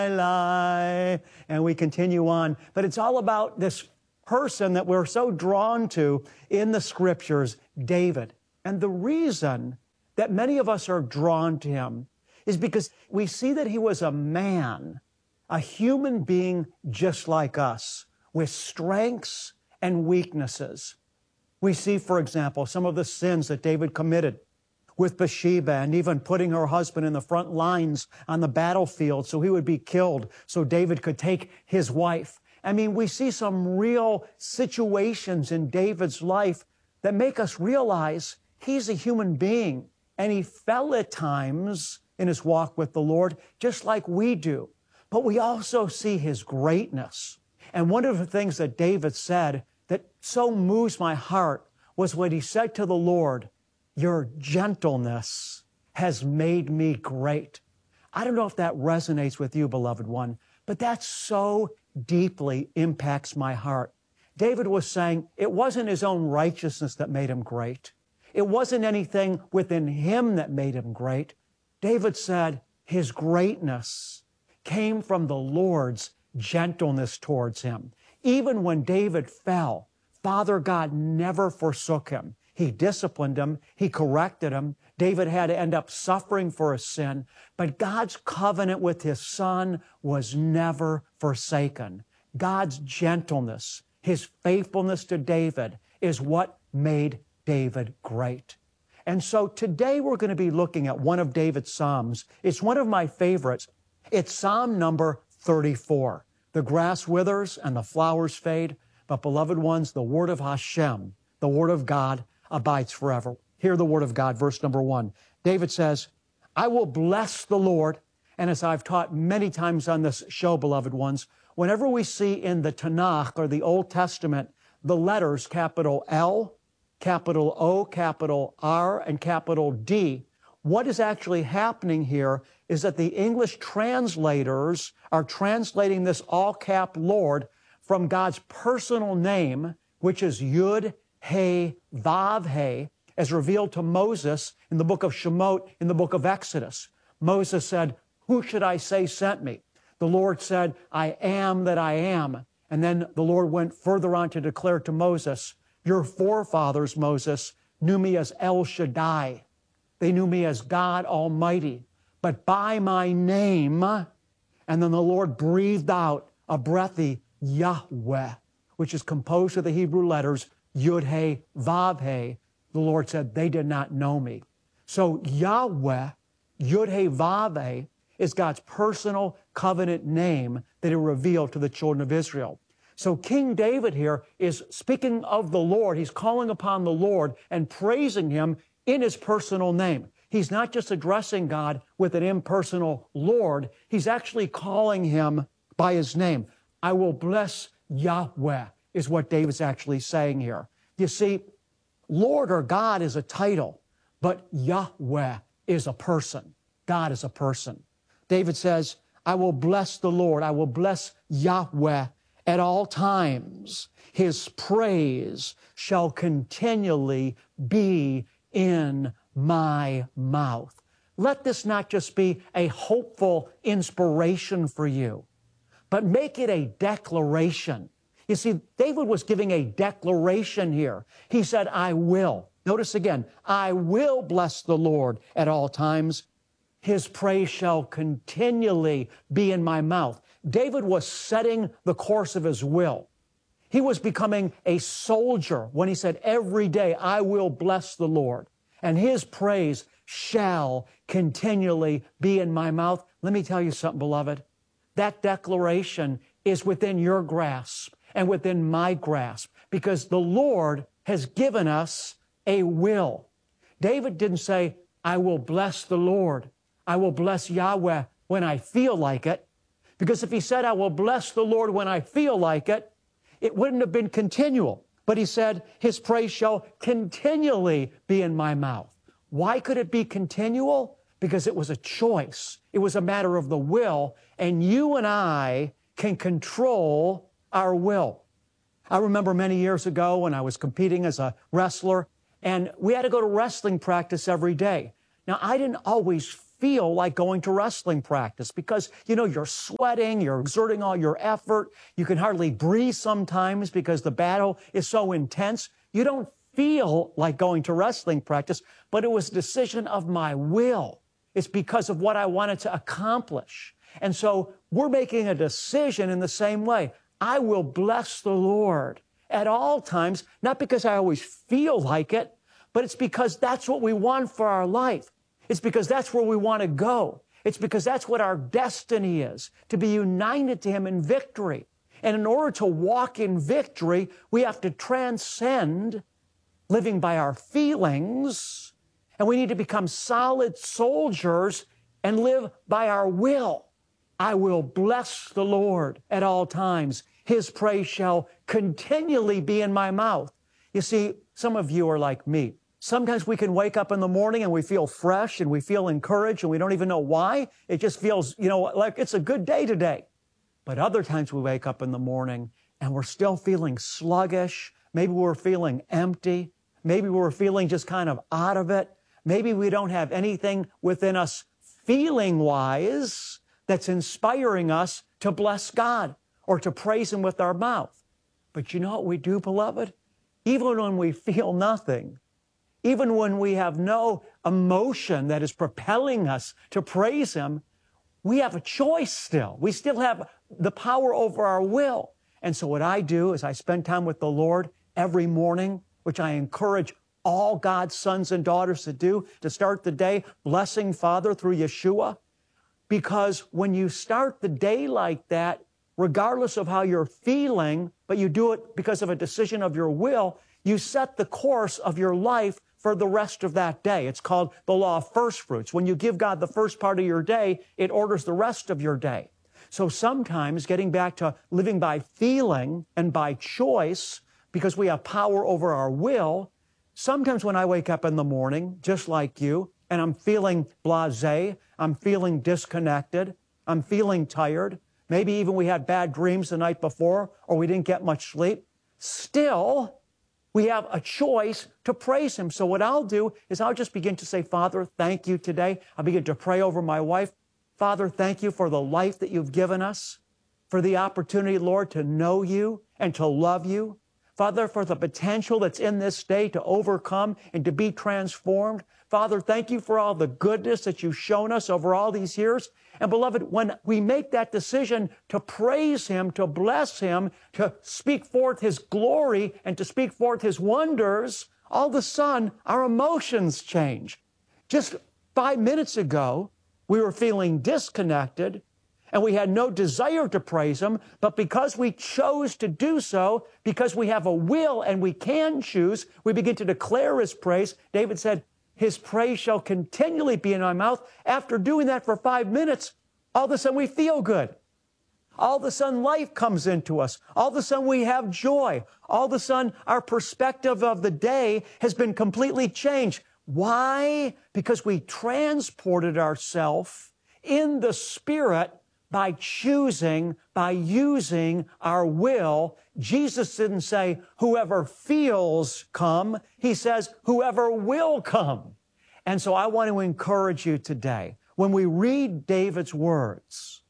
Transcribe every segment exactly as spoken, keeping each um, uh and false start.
lie, and we continue on. But it's all about this person that we're so drawn to in the Scriptures, David. And the reason that many of us are drawn to him is because we see that he was a man, a human being just like us, with strengths and weaknesses. We see, for example, some of the sins that David committed with Bathsheba and even putting her husband in the front lines on the battlefield so he would be killed so David could take his wife. I mean, we see some real situations in David's life that make us realize he's a human being and he fell at times in his walk with the Lord just like we do. But we also see his greatness. And one of the things that David said that so moves my heart was when he said to the Lord, "Your gentleness has made me great." I don't know if that resonates with you, beloved one, but that so deeply impacts my heart. David was saying it wasn't his own righteousness that made him great. It wasn't anything within him that made him great. David said his greatness came from the Lord's gentleness towards him. Even when David fell, Father God never forsook him. He disciplined him. He corrected him. David had to end up suffering for his sin, but God's covenant with his son was never forsaken. God's gentleness, his faithfulness to David is what made David great. And so today we're going to be looking at one of David's Psalms. It's one of my favorites. It's Psalm number thirty-four. The grass withers and the flowers fade, but beloved ones, the word of Hashem, the word of God, abides forever. Hear the word of God, verse number one. David says, "I will bless the Lord." And as I've taught many times on this show, beloved ones, whenever we see in the Tanakh or the Old Testament, the letters capital L, capital O, capital R, and capital D, what is actually happening here is that the English translators are translating this all-cap Lord from God's personal name, which is Yud, He, Vav, He, as revealed to Moses in the book of Shemot, in the book of Exodus. Moses said, "Who should I say sent me?" The Lord said, "I am that I am." And then the Lord went further on to declare to Moses, "Your forefathers, Moses, knew me as El Shaddai. They knew me as God Almighty, but by my name," and then the Lord breathed out a breathy Yahweh, which is composed of the Hebrew letters Yud, He, Vav, He. The Lord said, "They did not know me." So Yahweh, Yud, He, Vav, He, is God's personal covenant name that He revealed to the children of Israel. So King David here is speaking of the Lord. He's calling upon the Lord and praising Him in His personal name. He's not just addressing God with an impersonal Lord. He's actually calling Him by His name. "I will bless Yahweh," is what David's actually saying here. You see, Lord or God is a title, but Yahweh is a person. God is a person. David says, "I will bless the Lord. I will bless Yahweh at all times. His praise shall continually be in my mouth." Let this not just be a hopeful inspiration for you, but make it a declaration. You see, David was giving a declaration here. He said, "I will." Notice again, "I will bless the Lord at all times. His praise shall continually be in my mouth." David was setting the course of his will. He was becoming a soldier when he said, "Every day I will bless the Lord, and His praise shall continually be in my mouth." Let me tell you something, beloved. That declaration is within your grasp and within my grasp because the Lord has given us a will. David didn't say, "I will bless the Lord. I will bless Yahweh when I feel like it." Because if he said, "I will bless the Lord when I feel like it," it wouldn't have been continual. But he said, "His praise shall continually be in my mouth." Why could it be continual? Because it was a choice. It was a matter of the will, and you and I can control our will. I remember many years ago when I was competing as a wrestler, and we had to go to wrestling practice every day. Now, I didn't always feel like going to wrestling practice because, you know, you're sweating, you're exerting all your effort. You can hardly breathe sometimes because the battle is so intense. You don't feel like going to wrestling practice, but it was a decision of my will. It's because of what I wanted to accomplish. And so we're making a decision in the same way. I will bless the Lord at all times, not because I always feel like it, but it's because that's what we want for our life. It's because that's where we want to go. It's because that's what our destiny is, to be united to Him in victory. And in order to walk in victory, we have to transcend living by our feelings, and we need to become solid soldiers and live by our will. I will bless the Lord at all times. His praise shall continually be in my mouth. You see, some of you are like me. Sometimes we can wake up in the morning and we feel fresh and we feel encouraged and we don't even know why. It just feels, you know, like it's a good day today. But other times we wake up in the morning and we're still feeling sluggish. Maybe we're feeling empty. Maybe we're feeling just kind of out of it. Maybe we don't have anything within us feeling-wise that's inspiring us to bless God or to praise Him with our mouth. But you know what we do, beloved? Even when we feel nothing, even when we have no emotion that is propelling us to praise Him, we have a choice still. We still have the power over our will. And so what I do is I spend time with the Lord every morning, which I encourage all God's sons and daughters to do, to start the day blessing Father through Yeshua. Because when you start the day like that, regardless of how you're feeling, but you do it because of a decision of your will, you set the course of your life for the rest of that day. It's called the law of first fruits. When you give God the first part of your day, it orders the rest of your day. So sometimes getting back to living by feeling and by choice, because we have power over our will, sometimes when I wake up in the morning, just like you, and I'm feeling blasé, I'm feeling disconnected, I'm feeling tired, maybe even we had bad dreams the night before, or we didn't get much sleep, still, we have a choice to praise Him. So what I'll do is I'll just begin to say, Father, thank you today. I'll begin to pray over my wife. Father, thank you for the life that you've given us, for the opportunity, Lord, to know you and to love you. Father, for the potential that's in this day to overcome and to be transformed. Father, thank you for all the goodness that you've shown us over all these years. And beloved, when we make that decision to praise Him, to bless Him, to speak forth His glory and to speak forth His wonders, all of a sudden our emotions change. Just five minutes ago, we were feeling disconnected and we had no desire to praise Him, but because we chose to do so, because we have a will and we can choose, we begin to declare His praise. David said, His praise shall continually be in my mouth. After doing that for five minutes, all of a sudden we feel good. All of a sudden life comes into us. All of a sudden we have joy. All of a sudden our perspective of the day has been completely changed. Why? Because we transported ourselves in the Spirit by choosing, by using our will. Jesus didn't say, whoever feels come. He says, whoever will come. And so I want to encourage you today, when we read David's words,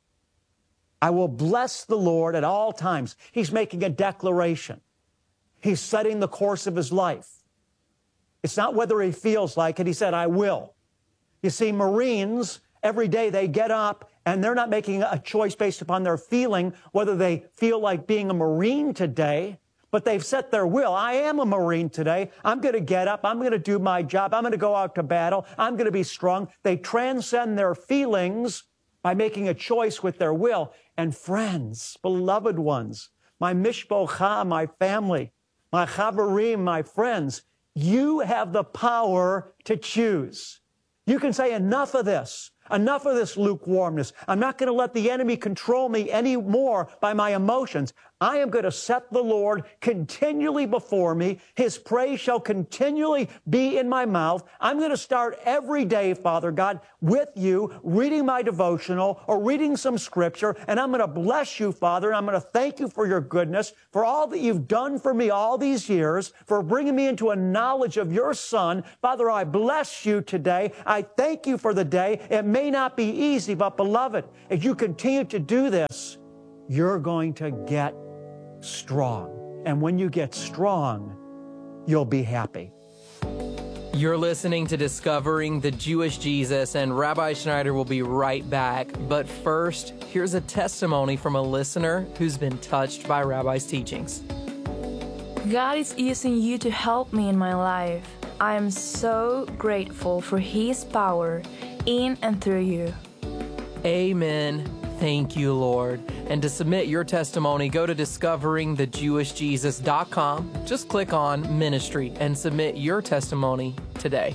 I will bless the Lord at all times. He's making a declaration. He's setting the course of his life. It's not whether he feels like it. He said, I will. You see, Marines, every day they get up and they're not making a choice based upon their feeling, whether they feel like being a Marine today, but they've set their will. I am a Marine today. I'm going to get up. I'm going to do my job. I'm going to go out to battle. I'm going to be strong. They transcend their feelings by making a choice with their will. And friends, beloved ones, my mishpocha, my family, my chaverim, my friends, you have the power to choose. You can say, enough of this. Enough of this lukewarmness. I'm not going to let the enemy control me anymore by my emotions. I am going to set the Lord continually before me. His praise shall continually be in my mouth. I'm going to start every day, Father God, with you, reading my devotional or reading some scripture, and I'm going to bless you, Father, and I'm going to thank you for your goodness, for all that you've done for me all these years, for bringing me into a knowledge of your Son. Father, I bless you today. I thank you for the day. It may may not be easy, but beloved, as you continue to do this, you're going to get strong. And when you get strong, you'll be happy. You're listening to Discovering the Jewish Jesus, and Rabbi Schneider will be right back. But first, here's a testimony from a listener who's been touched by Rabbi's teachings. God is using you to help me in my life. I am so grateful for His power in and through you. Amen. Thank you, Lord. And to submit your testimony, go to discovering the jewish jesus dot com. Just click on Ministry and submit your testimony today.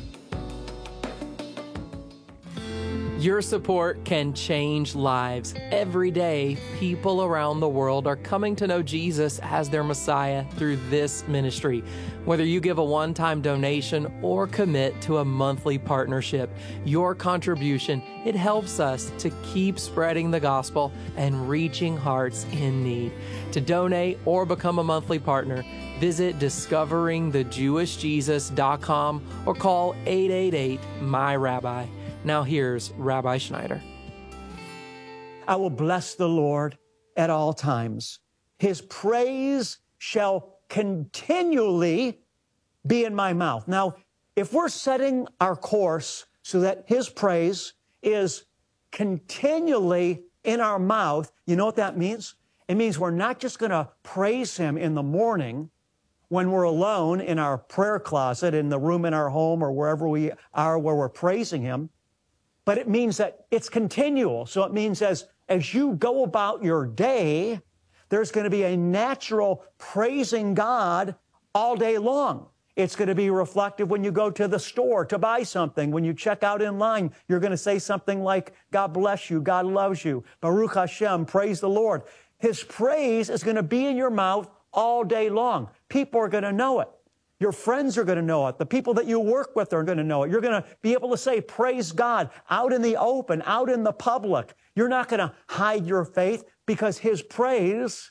Your support can change lives. Every day, people around the world are coming to know Jesus as their Messiah through this ministry. Whether you give a one-time donation or commit to a monthly partnership, your contribution, it helps us to keep spreading the gospel and reaching hearts in need. To donate or become a monthly partner, visit discovering the jewish jesus dot com or call eight eight eight, M Y Rabbi. Now here's Rabbi Schneider. I will bless the Lord at all times. His praise shall continually be in my mouth. Now, if we're setting our course so that His praise is continually in our mouth, you know what that means? It means we're not just going to praise Him in the morning when we're alone in our prayer closet, in the room in our home, or wherever we are where we're praising Him. But it means that it's continual. So it means as, as you go about your day, there's going to be a natural praising God all day long. It's going to be reflective when you go to the store to buy something. When you check out in line, you're going to say something like, God bless you, God loves you, Baruch Hashem, praise the Lord. His praise is going to be in your mouth all day long. People are going to know it. Your friends are going to know it. The people that you work with are going to know it. You're going to be able to say, praise God, out in the open, out in the public. You're not going to hide your faith because His praise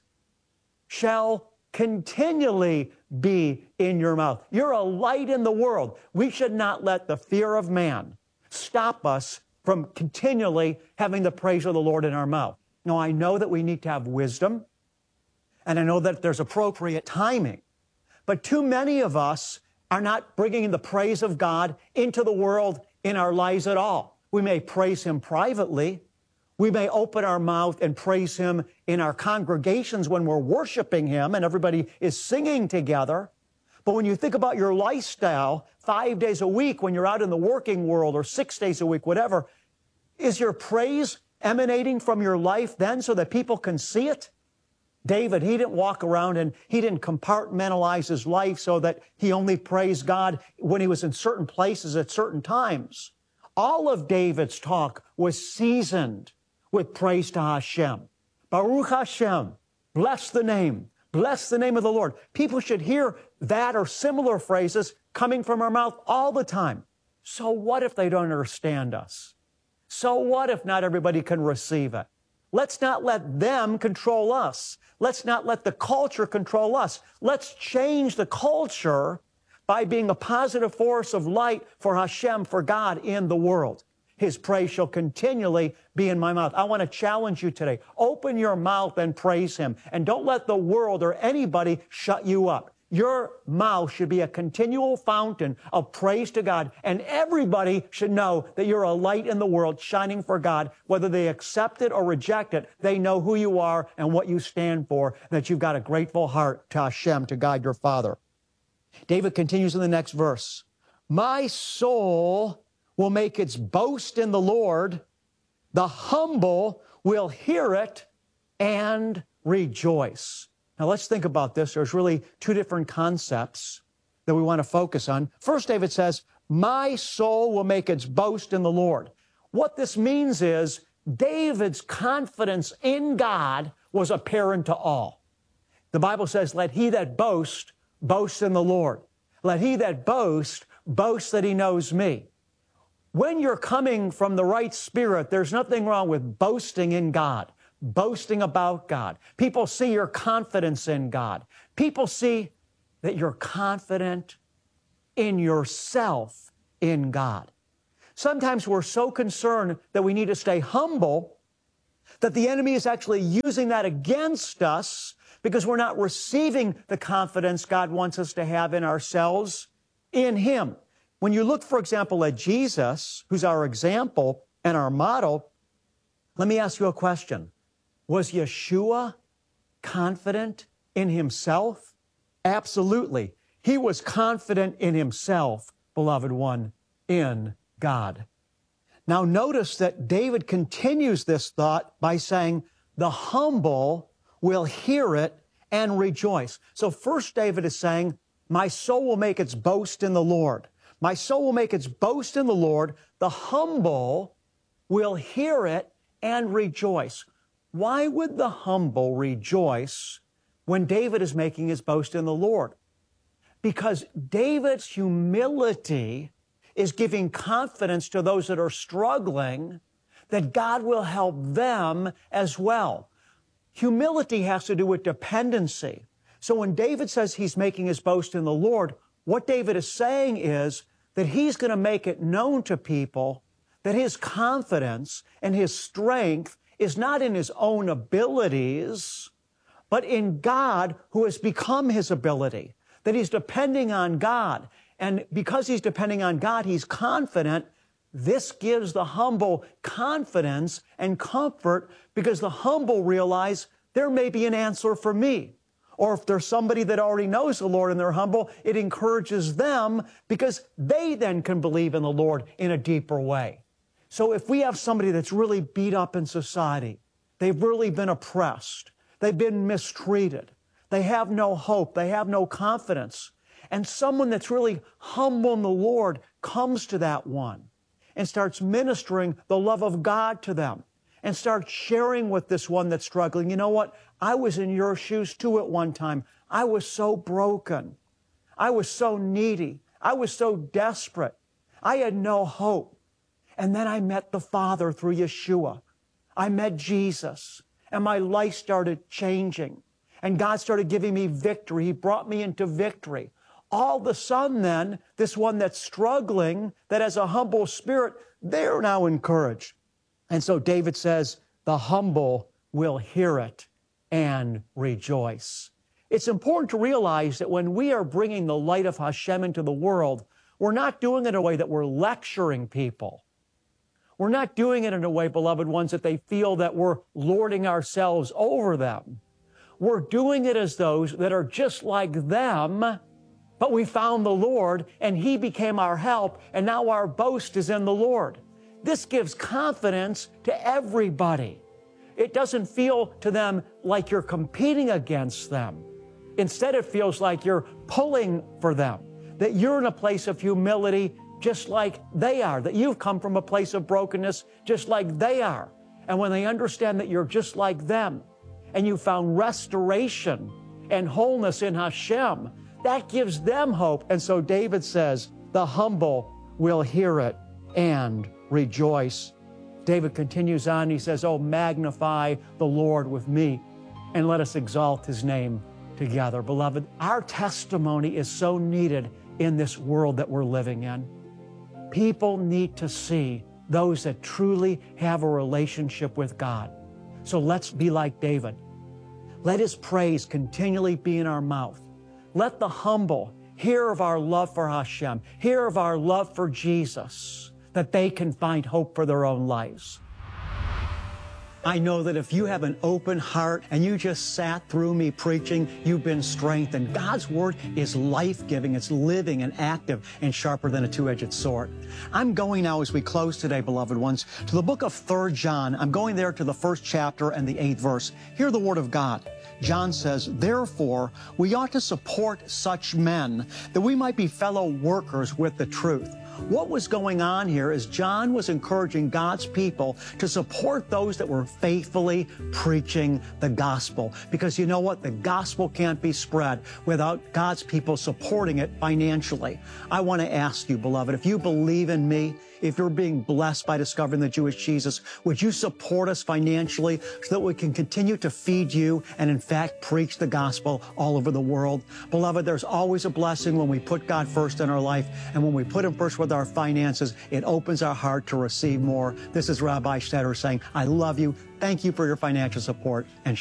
shall continually be in your mouth. You're a light in the world. We should not let the fear of man stop us from continually having the praise of the Lord in our mouth. Now, I know that we need to have wisdom, and I know that there's appropriate timing. But too many of us are not bringing the praise of God into the world in our lives at all. We may praise Him privately. We may open our mouth and praise Him in our congregations when we're worshiping Him and everybody is singing together. But when you think about your lifestyle, five days a week, when you're out in the working world, or six days a week, whatever, is your praise emanating from your life then so that people can see it? David, he didn't walk around and he didn't compartmentalize his life so that he only praised God when he was in certain places at certain times. All of David's talk was seasoned with praise to Hashem. Baruch Hashem, bless the name, bless the name of the Lord. People should hear that or similar phrases coming from our mouth all the time. So what if they don't understand us? So what if not everybody can receive it? Let's not let them control us. Let's not let the culture control us. Let's change the culture by being a positive force of light for Hashem, for God in the world. His praise shall continually be in my mouth. I want to challenge you today. Open your mouth and praise Him. And don't let the world or anybody shut you up. Your mouth should be a continual fountain of praise to God, and everybody should know that you're a light in the world shining for God. Whether they accept it or reject it, they know who you are and what you stand for, that you've got a grateful heart to Hashem, to God your Father. David continues in the next verse. My soul will make its boast in the Lord. The humble will hear it and rejoice. Now, let's think about this. There's really two different concepts that we want to focus on. First, David says, my soul will make its boast in the Lord. What this means is David's confidence in God was apparent to all. The Bible says, let he that boast, boast in the Lord. Let he that boast, boast that he knows me. When you're coming from the right spirit, there's nothing wrong with boasting in God. Boasting about God. People see your confidence in God. People see that you're confident in yourself in God. Sometimes we're so concerned that we need to stay humble that the enemy is actually using that against us because we're not receiving the confidence God wants us to have in ourselves, in Him. When you look, for example, at Jesus, who's our example and our model, let me ask you a question. Was Yeshua confident in Himself? Absolutely. He was confident in Himself, beloved one, in God. Now notice that David continues this thought by saying, the humble will hear it and rejoice. So first David is saying, my soul will make its boast in the Lord. My soul will make its boast in the Lord. The humble will hear it and rejoice. Why would the humble rejoice when David is making his boast in the Lord? Because David's humility is giving confidence to those that are struggling that God will help them as well. Humility has to do with dependency. So when David says he's making his boast in the Lord, what David is saying is that he's going to make it known to people that his confidence and his strength is not in his own abilities, but in God who has become his ability, that he's depending on God. And because he's depending on God, he's confident. This gives the humble confidence and comfort because the humble realize there may be an answer for me. Or if there's somebody that already knows the Lord and they're humble, it encourages them because they then can believe in the Lord in a deeper way. So if we have somebody that's really beat up in society, they've really been oppressed, they've been mistreated, they have no hope, they have no confidence, and someone that's really humble in the Lord comes to that one and starts ministering the love of God to them and starts sharing with this one that's struggling. You know what? I was in your shoes too at one time. I was so broken. I was so needy. I was so desperate. I had no hope. And then I met the Father through Yeshua. I met Jesus, and my life started changing. And God started giving me victory. He brought me into victory. All of a sudden then, this one that's struggling, that has a humble spirit, they're now encouraged. And so David says, the humble will hear it and rejoice. It's important to realize that when we are bringing the light of Hashem into the world, we're not doing it in a way that we're lecturing people. We're not doing it in a way, beloved ones, that they feel that we're lording ourselves over them. We're doing it as those that are just like them, but we found the Lord, and He became our help, and now our boast is in the Lord. This gives confidence to everybody. It doesn't feel to them like you're competing against them. Instead, it feels like you're pulling for them, that you're in a place of humility just like they are, that you've come from a place of brokenness just like they are. And when they understand that you're just like them, and you found restoration and wholeness in Hashem, that gives them hope. And so David says, the humble will hear it and rejoice. David continues on. He says, oh, magnify the Lord with me and let us exalt His name together. Beloved, our testimony is so needed in this world that we're living in. People need to see those that truly have a relationship with God. So let's be like David. Let His praise continually be in our mouth. Let the humble hear of our love for Hashem, hear of our love for Jesus, that they can find hope for their own lives. I know that if you have an open heart and you just sat through me preaching, you've been strengthened. God's Word is life-giving. It's living and active and sharper than a two-edged sword. I'm going now, as we close today, beloved ones, to the book of Third John. I'm going there to the first chapter and the eighth verse. Hear the Word of God. John says, therefore, we ought to support such men that we might be fellow workers with the truth. What was going on here is John was encouraging God's people to support those that were faithfully preaching the gospel. Because you know what? The gospel can't be spread without God's people supporting it financially. I want to ask you, beloved, if you believe in me, if you're being blessed by discovering the Jewish Jesus, would you support us financially so that we can continue to feed you and, in fact, preach the gospel all over the world? Beloved, there's always a blessing when we put God first in our life, and when we put Him first with our finances, it opens our heart to receive more. This is Rabbi Stetter saying, I love you. Thank you for your financial support, and